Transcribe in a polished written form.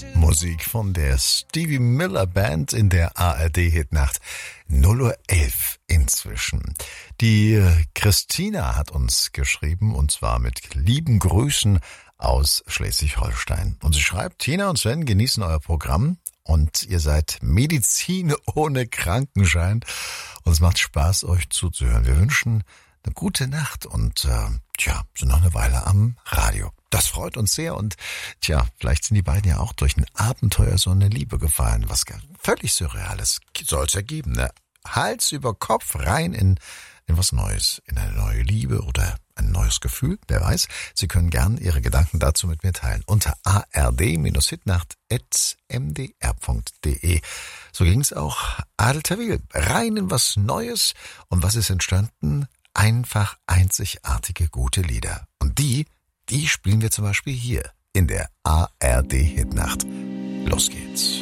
Musik von der Stevie Miller Band in der ARD-Hitnacht. 0:11 inzwischen. Die Christina hat uns geschrieben, und zwar mit lieben Grüßen aus Schleswig-Holstein. Und sie schreibt: Tina und Sven genießen euer Programm und ihr seid Medizin ohne Krankenschein. Und es macht Spaß, euch zuzuhören. Wir wünschen eine gute Nacht und sind noch eine Weile am Radio. Das freut uns sehr und vielleicht sind die beiden ja auch durch ein Abenteuer so eine Liebe gefallen. Was völlig Surreales soll es ja geben, ne? Hals über Kopf rein in was Neues, in eine neue Liebe oder ein neues Gefühl, wer weiß. Sie können gern Ihre Gedanken dazu mit mir teilen unter ard-hitnacht@mdr.de. So ging es auch Adel Tawil. Rein in was Neues. Und was ist entstanden? Einfach einzigartige, gute Lieder. Und die spielen wir zum Beispiel hier in der ARD-Hitnacht. Los geht's.